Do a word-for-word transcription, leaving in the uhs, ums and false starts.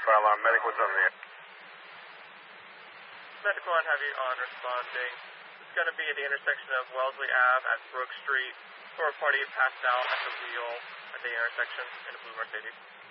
Fire alarm, medic, what's on there? Medical on heavy on responding. It's going to be at the intersection of Wellesley Avenue at Brook Street, where a party passed out at the wheel at the intersection in a blue Mercedes.